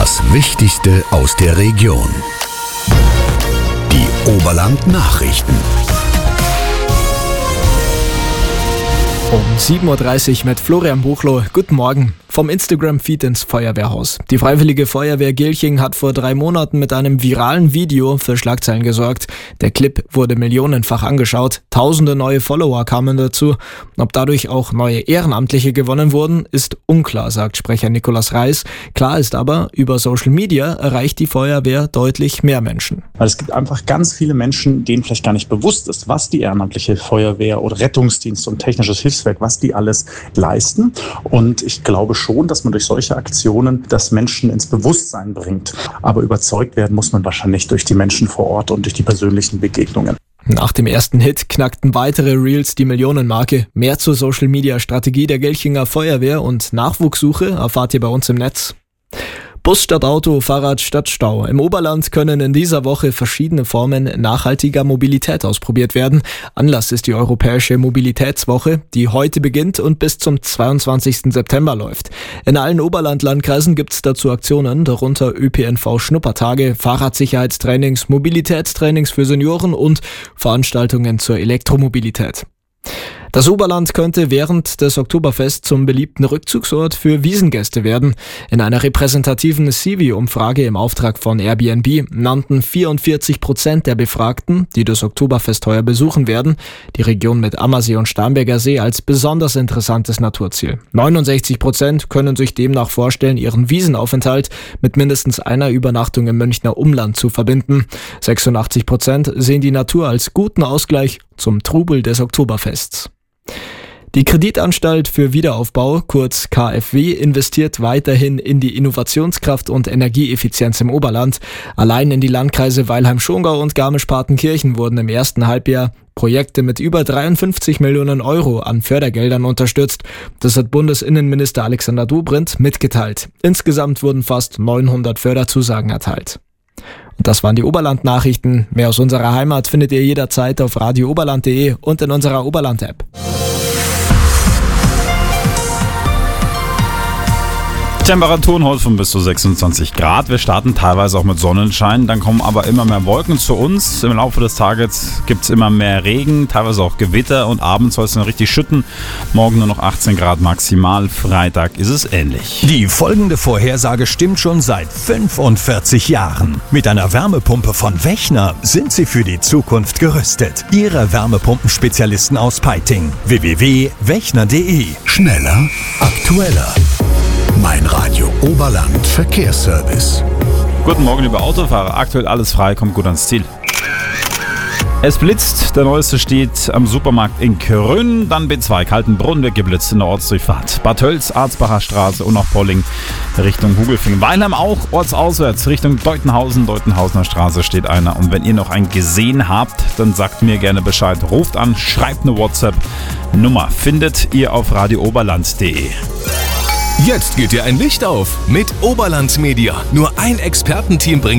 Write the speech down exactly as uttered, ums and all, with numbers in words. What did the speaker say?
Das Wichtigste aus der Region. Die Oberland-Nachrichten. Um sieben Uhr dreißig mit Florian Buchloh. Guten Morgen. Vom Instagram-Feed ins Feuerwehrhaus. Die Freiwillige Feuerwehr Gilching hat vor drei Monaten mit einem viralen Video für Schlagzeilen gesorgt. Der Clip wurde millionenfach angeschaut. Tausende neue Follower kamen dazu. Ob dadurch auch neue Ehrenamtliche gewonnen wurden, ist unklar, sagt Sprecher Nikolaus Reis. Klar ist aber, über Social Media erreicht die Feuerwehr deutlich mehr Menschen. Weil es gibt einfach ganz viele Menschen, denen vielleicht gar nicht bewusst ist, was die ehrenamtliche Feuerwehr oder Rettungsdienst und technisches Hilfswerk, was die alles leisten. Und ich glaube schon, dass man durch solche Aktionen das Menschen ins Bewusstsein bringt. Aber überzeugt werden muss man wahrscheinlich durch die Menschen vor Ort und durch die persönlichen Begegnungen. Nach dem ersten Hit knackten weitere Reels die Millionenmarke. Mehr zur Social-Media-Strategie der Gilchinger Feuerwehr und Nachwuchssuche erfahrt ihr bei uns im Netz. Bus statt Auto, Fahrrad statt Stau. Im Oberland können in dieser Woche verschiedene Formen nachhaltiger Mobilität ausprobiert werden. Anlass ist die Europäische Mobilitätswoche, die heute beginnt und bis zum zweiundzwanzigsten September läuft. In allen Oberland-Landkreisen gibt es dazu Aktionen, darunter Ö P N V-Schnuppertage, Fahrradsicherheitstrainings, Mobilitätstrainings für Senioren und Veranstaltungen zur Elektromobilität. Das Oberland könnte während des Oktoberfests zum beliebten Rückzugsort für Wiesngäste werden. In einer repräsentativen C V-Umfrage im Auftrag von Airbnb nannten vierundvierzig Prozent der Befragten, die das Oktoberfest heuer besuchen werden, die Region mit Ammersee und Starnberger See als besonders interessantes Naturziel. neunundsechzig Prozent können sich demnach vorstellen, ihren Wiesenaufenthalt mit mindestens einer Übernachtung im Münchner Umland zu verbinden. sechsundachtzig Prozent sehen die Natur als guten Ausgleich zum Trubel des Oktoberfests. Die Kreditanstalt für Wiederaufbau, kurz K F W, investiert weiterhin in die Innovationskraft und Energieeffizienz im Oberland. Allein in die Landkreise Weilheim-Schongau und Garmisch-Partenkirchen wurden im ersten Halbjahr Projekte mit über dreiundfünfzig Millionen Euro an Fördergeldern unterstützt. Das hat Bundesinnenminister Alexander Dobrindt mitgeteilt. Insgesamt wurden fast neunhundert Förderzusagen erteilt. Und das waren die Oberland-Nachrichten. Mehr aus unserer Heimat findet ihr jederzeit auf radio oberland punkt de und in unserer Oberland-App. Temperaturen heute von bis zu sechsundzwanzig Grad. Wir starten teilweise auch mit Sonnenschein, dann kommen aber immer mehr Wolken zu uns. Im Laufe des Tages gibt es immer mehr Regen, teilweise auch Gewitter und abends soll es dann richtig schütten. Morgen nur noch achtzehn Grad maximal, Freitag ist es ähnlich. Die folgende Vorhersage stimmt schon seit fünfundvierzig Jahren. Mit einer Wärmepumpe von Wechner sind Sie für die Zukunft gerüstet. Ihre Wärmepumpenspezialisten aus Peiting. w w w punkt wechner punkt de. Schneller, aktueller. Mein Radio Oberland Verkehrsservice. Guten Morgen, liebe Autofahrer. Aktuell alles frei, kommt gut ans Ziel. Es blitzt, der neueste steht am Supermarkt in Krönn, dann B zwei Kaltenbrunn wird geblitzt in der Ortsdurchfahrt. Bad Tölz, Arzbacher Straße und auch Polling Richtung Hugelfingen. Weilheim auch, ortsauswärts Richtung Deutenhausen, Deutenhausener Straße steht einer. Und wenn ihr noch einen gesehen habt, dann sagt mir gerne Bescheid. Ruft an, schreibt eine WhatsApp-Nummer. Findet ihr auf radio oberland punkt de. Jetzt geht dir ein Licht auf mit Oberland Media. Nur ein Expertenteam bringt